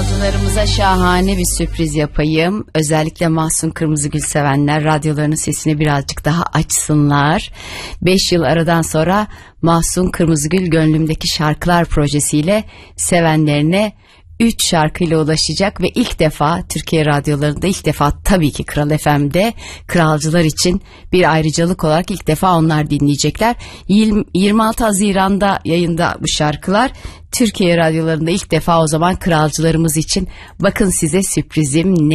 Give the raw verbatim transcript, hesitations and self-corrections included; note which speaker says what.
Speaker 1: Kralcılarımıza şahane bir sürpriz yapayım. Özellikle Mahsun Kırmızıgül sevenler radyolarının sesini birazcık daha açsınlar. Beş yıl aradan sonra Mahsun Kırmızıgül Gönlümdeki Şarkılar projesiyle sevenlerine üç şarkıyla ulaşacak ve ilk defa Türkiye radyolarında, ilk defa tabii ki Kral F M'de kralcılar için bir ayrıcalık olarak ilk defa onlar dinleyecekler. yirmi altı Haziran'da yayında bu şarkılar. Türkiye radyolarında ilk defa o zaman kralcılarımız için. Bakın size sürprizim ne?